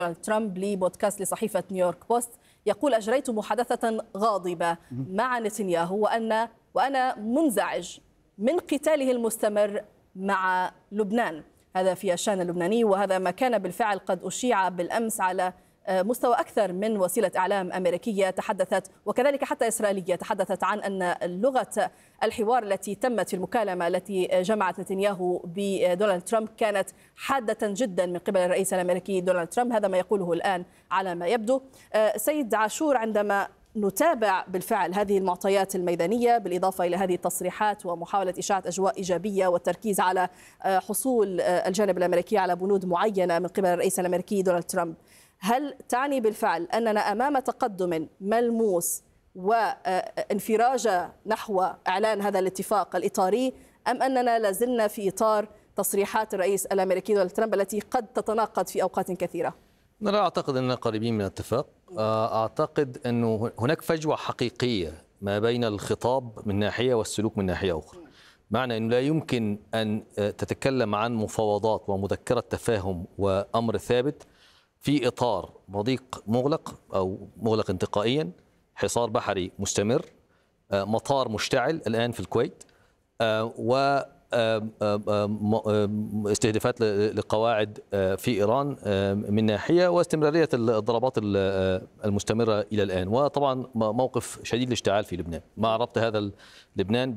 ترامب لبودكاست لصحيفة نيويورك بوست، يقول: أجريت محادثة غاضبة مع نتنياهو وأنا منزعج من قتاله المستمر مع لبنان. هذا في الشأن اللبناني، وهذا ما كان بالفعل قد أشيع بالأمس على مستوى أكثر من وسيلة إعلام أمريكية تحدثت، وكذلك حتى إسرائيلية تحدثت عن أن لغة الحوار التي تمت في المكالمة التي جمعت نتنياهو بدونالد ترامب كانت حادة جدا من قبل الرئيس الأمريكي دونالد ترامب. هذا ما يقوله الآن على ما يبدو. سيد عاشور، عندما نتابع بالفعل هذه المعطيات الميدانية بالإضافة إلى هذه التصريحات ومحاولة إشاعة أجواء إيجابية والتركيز على حصول الجانب الأمريكي على بنود معينة من قبل الرئيس الأمريكي دونالد ترامب، هل تعني بالفعل أننا أمام تقدم ملموس وانفراج نحو إعلان هذا الاتفاق الإطاري، أم أننا لازلنا في إطار تصريحات الرئيس الأمريكي دونالد ترامب التي قد تتناقض في أوقات كثيرة؟ أنا لا أعتقد أننا قريبين من الاتفاق. أعتقد أنه هناك فجوة حقيقية ما بين الخطاب من ناحية والسلوك من ناحية أخرى. معنى أنه لا يمكن أن تتكلم عن مفاوضات ومذكرة تفاهم وأمر ثابت في إطار مضيق مغلق أو مغلق انتقائيا، حصار بحري مستمر، مطار مشتعل الآن في الكويت، واستهدافات لقواعد في إيران من ناحية، واستمرارية الضربات المستمرة إلى الآن، وطبعا موقف شديد الاشتعال في لبنان مع ربط هذا لبنان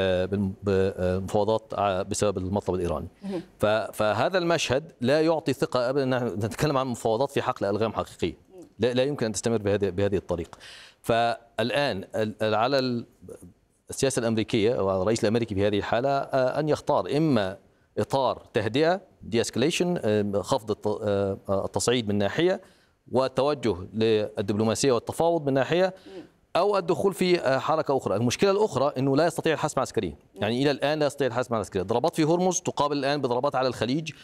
بالمفاوضات بسبب المطلب الإيراني. فهذا المشهد لا يعطي ثقة أبدا أن نتكلم عن مفاوضات في حقل ألغام حقيقية. لا يمكن أن تستمر بهذه الطريقة. فالآن على السياسة الأمريكية والرئيس الأمريكي في هذه الحالة أن يختار إما إطار تهدئة دي اسكليشن، خفض التصعيد من ناحية والتوجه للدبلوماسية والتفاوض من ناحية، أو الدخول في حركة أخرى. المشكلة الأخرى أنه لا يستطيع الحسم عسكريا، يعني إلى الآن لا يستطيع الحسم عسكريا. ضربات في هرمز تقابل الآن بضربات على الخليج،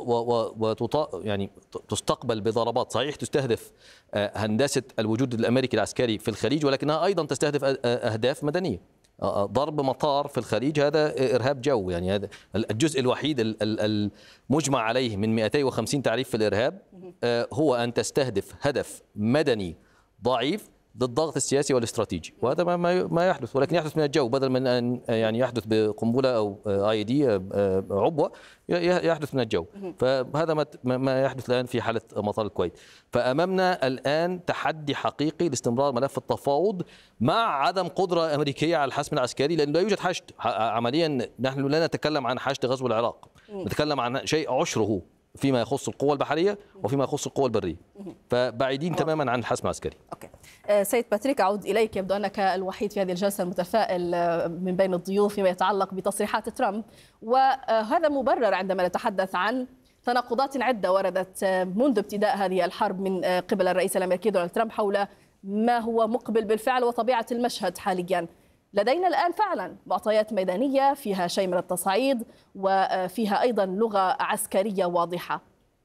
يعني تستقبل بضربات صحيح تستهدف هندسة الوجود الأمريكي العسكري في الخليج، ولكنها أيضا تستهدف أهداف مدنية. ضرب مطار في الخليج هذا إرهاب جو، يعني هذا الجزء الوحيد المجمع عليه من 250 تعريف في الإرهاب، هو أن تستهدف هدف مدني ضعيف للضغط السياسي والاستراتيجي، وهذا ما يحدث، ولكن يحدث من الجو بدل من أن يعني يحدث بقنبلة أو IED عبوة، يحدث من الجو. فهذا ما يحدث الآن في حالة مطار الكويت. فأمامنا الآن تحدي حقيقي لاستمرار ملف التفاوض مع عدم قدرة أمريكية على الحسم العسكري، لأنه لا يوجد حشد عمليا. نحن لا نتكلم عن حشد غزو العراق، نتكلم عن شيء عشره فيما يخص القوى البحرية وفيما يخص القوى البرية، فبعيدين تماما عن الحسم العسكري. سيد باتريك، أعود إليك. يبدو أنك الوحيد في هذه الجلسة المتفائل من بين الضيوف فيما يتعلق بتصريحات ترامب، وهذا مبرر عندما نتحدث عن تناقضات عدة وردت منذ ابتداء هذه الحرب من قبل الرئيس الأمريكي دونالد ترامب حول ما هو مقبل بالفعل وطبيعة المشهد حاليا. لدينا الآن فعلا معطيات ميدانية فيها شيء من التصعيد وفيها أيضا لغة عسكرية واضحة.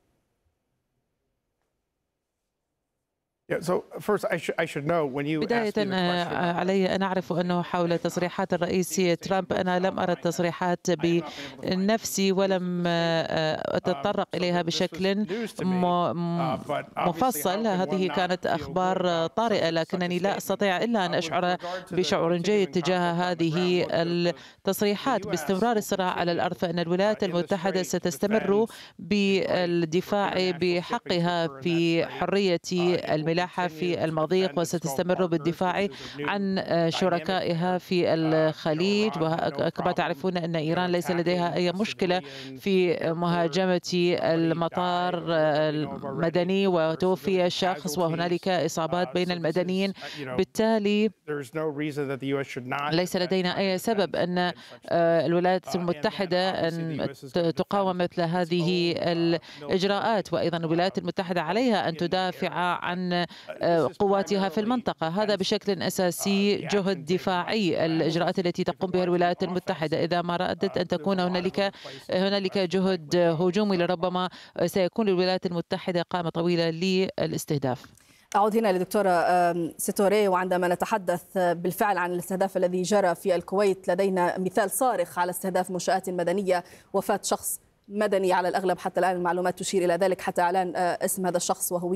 بداية علي أن أعرف أنه حول تصريحات الرئيس ترامب أنا لم أرى التصريحات بنفسي ولم أتطرق إليها بشكل مفصل. هذه كانت أخبار طارئة، لكنني لا أستطيع إلا أن أشعر بشعور جيد تجاه هذه التصريحات. باستمرار الصراع على الأرض فإن الولايات المتحدة ستستمر بالدفاع بحقها في حرية الملاحة في المضيق، وستستمر بالدفاع عن شركائها في الخليج. وكما تعرفون أن إيران ليس لديها أي مشكلة في مهاجمة المطار المدني وتوفي شخص وهنالك إصابات بين المدنيين. بالتالي ليس لدينا أي سبب أن الولايات المتحدة أن تقاوم مثل هذه الإجراءات، وأيضا الولايات المتحدة عليها أن تدافع عن قواتها في المنطقة. هذا بشكل أساسي جهد دفاعي الإجراءات التي تقوم بها الولايات المتحدة. إذا ما أرادت أن تكون هنالك جهد هجومي لربما سيكون الولايات المتحدة قامة طويلة للاستهداف. أعود هنا لدكتورة سيتوري، وعندما نتحدث بالفعل عن الاستهداف الذي جرى في الكويت لدينا مثال صارخ على استهداف منشآت مدنية، وفاة شخص مدني على الأغلب، حتى الآن المعلومات تشير إلى ذلك، حتى إعلان اسم هذا الشخص وهو